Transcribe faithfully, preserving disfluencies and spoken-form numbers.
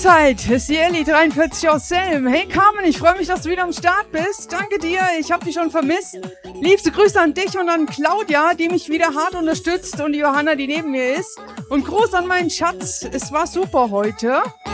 Mahlzeit, es ist die Elli dreiundvierzig aus Selm. Hey Carmen, ich freue mich, dass du wieder am Start bist. Danke dir, ich habe dich schon vermisst. Liebste Grüße an dich und an Claudia, die mich wieder hart unterstützt, und die Johanna, die neben mir ist. Und Gruß an meinen Schatz, es war super heute.